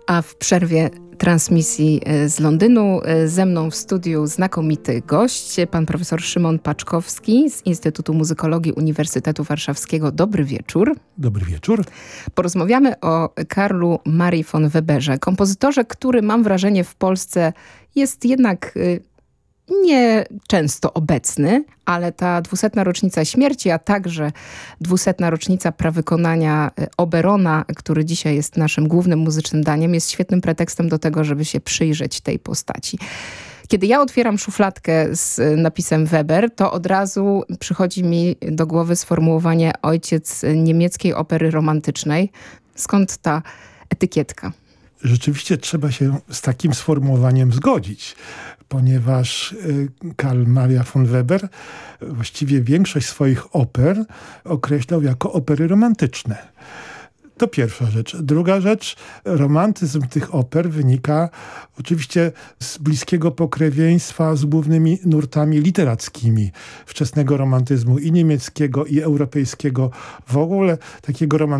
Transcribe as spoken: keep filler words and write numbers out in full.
A w przerwie transmisji z Londynu ze mną w studiu znakomity gość, pan profesor Szymon Paczkowski z Instytutu Muzykologii Uniwersytetu Warszawskiego. Dobry wieczór. Dobry wieczór. Porozmawiamy o Karlu Marii von Weberze, kompozytorze, który, mam wrażenie, w Polsce jest jednak nie często obecny, ale ta dwusetna rocznica śmierci, a także dwusetna rocznica prawykonania Oberona, który dzisiaj jest naszym głównym muzycznym daniem, jest świetnym pretekstem do tego, żeby się przyjrzeć tej postaci. Kiedy ja otwieram szufladkę z napisem Weber, to od razu przychodzi mi do głowy sformułowanie ojciec niemieckiej opery romantycznej. Skąd ta etykietka? Rzeczywiście trzeba się z takim sformułowaniem zgodzić, ponieważ Karl Maria von Weber właściwie większość swoich oper określał jako opery romantyczne. To pierwsza rzecz. Druga rzecz, romantyzm tych oper wynika oczywiście z bliskiego pokrewieństwa z głównymi nurtami literackimi wczesnego romantyzmu i niemieckiego, i europejskiego. W ogóle takiego romantyzmu